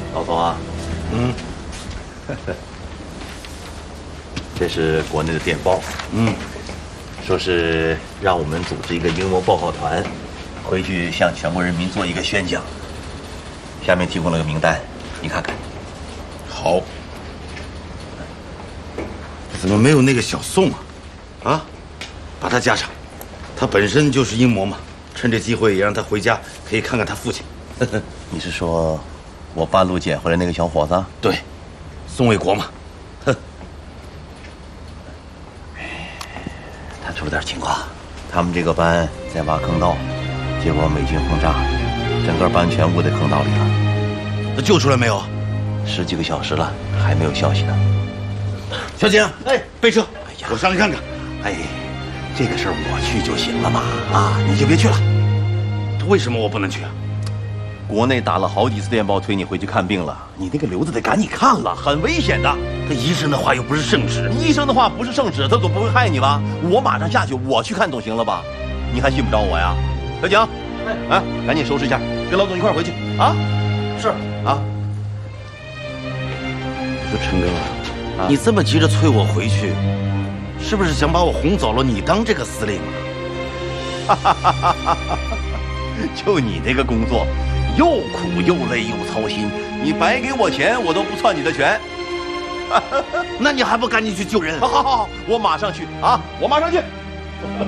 老总啊，这是国内的电报，说是让我们组织一个英模报告团，回去向全国人民做一个宣讲。下面提供了个名单，你看看。 好。怎么没有那个小宋啊？啊，把他加上，他本身就是英模嘛，趁这机会也让他回家可以看看他父亲。 你是说我半路捡回来那个小伙子？ 对，宋卫国嘛。 他出了点情况，他们这个班在挖坑道，结果美军轰炸，整个班全误在坑道里了。 他救出来没有 ？10几个小时了，还没有消息呢。 小景， 哎， 备车， 哎呀， 我上去看看。 哎，这个事儿我去就行了嘛，啊，你就别去了。 为什么我不能去啊？ 国内打了好几次电报催你回去看病了，你那个瘤子得赶紧看了，很危险的。 他医生的话又不是圣旨， 医生的话不是圣旨，他总不会害你吧？我马上下去，我去看总行了吧？你还信不着我呀？小景，哎，赶紧收拾一下，跟老总一块回去啊！ 是啊。 说陈哥，你这么急着催我回去，是不是想把我轰走了？你当这个司令啊？ 就你那个工作，又苦又累又操心，你白给我钱，我都不篡你的权。 那你还不赶紧去救人？ 好，我马上去啊！我马上去。